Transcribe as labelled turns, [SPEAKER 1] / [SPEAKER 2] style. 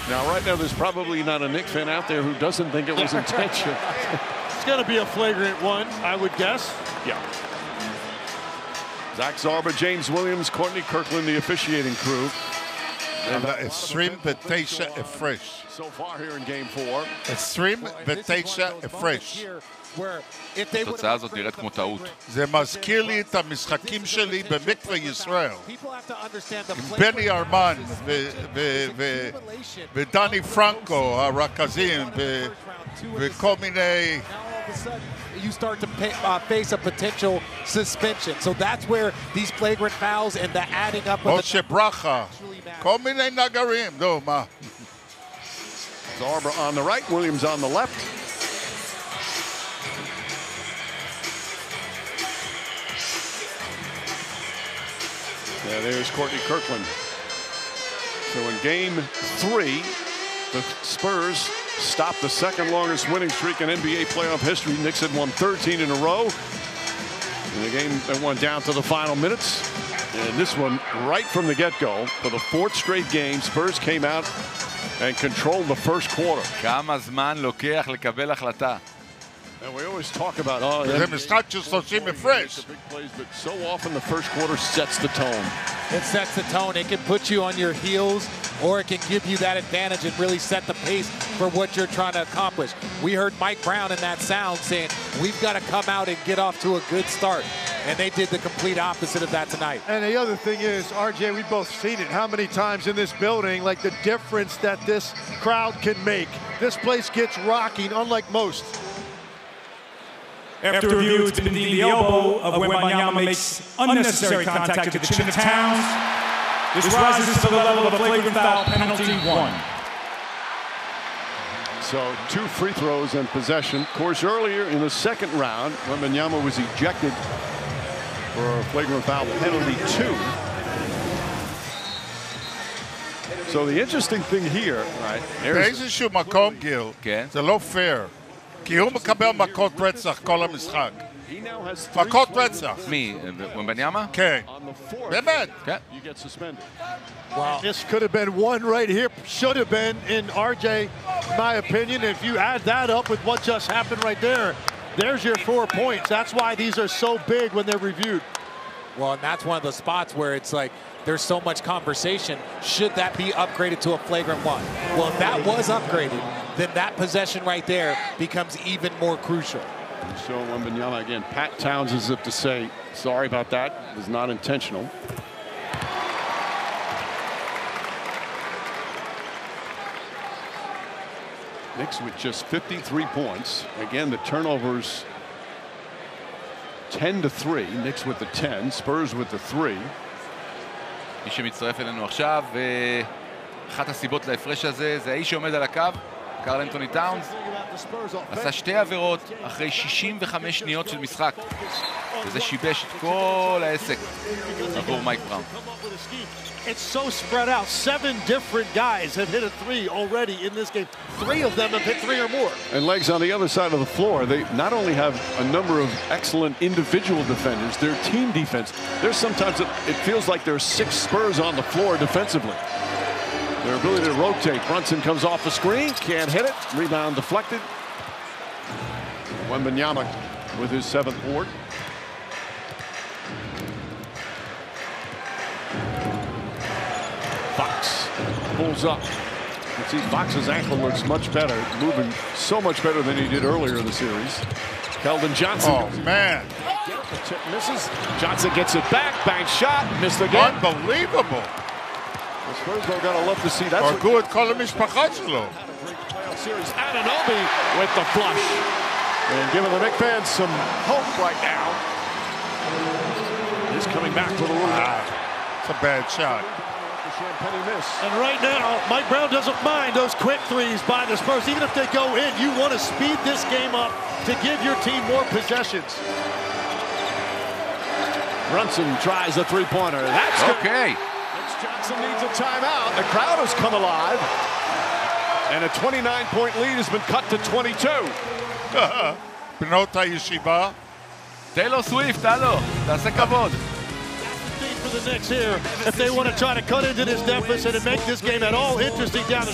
[SPEAKER 1] Now, right now, there's probably not a Knicks fan out there who doesn't think it was intentional.
[SPEAKER 2] It's going to be a flagrant one, I would guess.
[SPEAKER 1] Yeah. Zach Zarba, James Williams, Courtney Kirkland, the officiating crew.
[SPEAKER 3] 29 הפרש.
[SPEAKER 1] So far here in game 4.
[SPEAKER 3] 29 הפרש.
[SPEAKER 4] התוצאה הזאת נראית כמו טעות.
[SPEAKER 3] זה מזכיר לי את המשחקים שלי במקווה ישראל. עם בני ארמן ודני פרנקו, הרכזים, וכל מיני...
[SPEAKER 5] You start to face a potential suspension. So that's where these flagrant fouls and the adding up of
[SPEAKER 3] משה ברכה, כל מיני נגרים, נו, מה?
[SPEAKER 1] Zarba on the right, Williams on the left. Yeah, there's Courtney Kirkland. So in game 3, the Spurs stopped the second longest winning streak in NBA playoff history. Knicks had won 13 in a row. In the game that went down to the final minutes. And this one, right from the get-go, for the 4th straight game, Spurs came out and controlled the first quarter.
[SPEAKER 4] כמה זמן לוקח לקבל החלטה?
[SPEAKER 1] And we always talk about,
[SPEAKER 3] זה משחק של 30 הפרש.
[SPEAKER 1] but so often the first quarter sets the tone.
[SPEAKER 5] It sets the tone. It can put you on your heels, or it can give you that advantage and really set the pace for what you're trying to accomplish. We heard Mike Brown in that sound saying, we've got to come out and get off to a good start. And they did the complete opposite of that tonight.
[SPEAKER 2] And the other thing is, RJ, we've both seen it. How many times in this building, like the difference that this crowd can make. This place gets rocking, unlike most.
[SPEAKER 6] After review, it's been deemed the elbow of Wembanyama makes unnecessary contact to the chin of Towns. This rises to the level of a flagrant foul, penalty 1.
[SPEAKER 1] So 2 free throws and possession. Of course, earlier in the second round, Wembanyama was ejected for a flagrant foul, penalty 2. So the interesting thing here, right?
[SPEAKER 3] באיזשהו מקום, גיל, זה לא פייר. כי הוא מקבל מכות רצח כל המשחק. מכות רצח.
[SPEAKER 4] מי? ומבניאמה?
[SPEAKER 3] כן. באמת.
[SPEAKER 4] כן.
[SPEAKER 2] Wow. This could have been one right here. Should have been in RJ, my opinion. If you add that up with what just happened right there, there's your 4 points. That's why these are so big when they're reviewed.
[SPEAKER 5] Well, and that's one of the spots where it's like there's so much conversation. Should that be upgraded to a flagrant 1? Well, if that was upgraded, then that possession right there becomes even more crucial.
[SPEAKER 1] So Wembanyama again, Pat Towns as if to say, sorry about that, it was not intentional. Knicks with just 53 points. Again, the turnovers 10-3. Knicks with the 10, Spurs with the 3.
[SPEAKER 4] מי שמצטרף אלינו עכשיו, אחת הסיבות להפרש הזה זה האיש שעומד על הקו, קרל אנתוני טאונס, עשה 2 עבירות אחרי 65 שניות של משחק, וזה שיבש את כל העסק עבור מייק בראון.
[SPEAKER 2] It's so spread out. 7 different guys have hit a 3 already in this game. 3 of them have hit 3 or more.
[SPEAKER 1] And legs on the other side of the floor. They not only have a number of excellent individual defenders, their team defense. There's sometimes it feels like there's 6 Spurs on the floor defensively. Their ability to rotate. Brunson comes off the screen, can't hit it. Rebound deflected. Wembanyama with his 7th board. Fox pulls up. You see Fox's ankle looks much better, moving so much better than he did earlier in the series. Keldon Johnson.
[SPEAKER 3] Oh, man.
[SPEAKER 1] The tip misses. Johnson gets it back. Bank shot. Missed again.
[SPEAKER 3] Unbelievable.
[SPEAKER 1] The Spurs are going to love to see that.
[SPEAKER 3] הרגו את כל המשפחה שלו.
[SPEAKER 1] Series. Anunoby with the flush. And giving the Knicks fans some hope right now. He's coming back with a little.
[SPEAKER 3] It's a bad shot.
[SPEAKER 2] And right now, Mike Brown doesn't mind those quick threes by the Spurs. Even if they go in, you want to speed this game up to give your team more possessions.
[SPEAKER 1] Brunson tries a 3-pointer. That's
[SPEAKER 4] okay.
[SPEAKER 1] Johnson needs a timeout. The crowd has come alive. And a 29-point lead has been cut to 22.
[SPEAKER 3] בנות הישיבה.
[SPEAKER 4] טיילור סוויפט, הלו, תעשה כבוד.
[SPEAKER 2] For the Knicks here, if they want to try to cut into this deficit and make this game at all interesting down the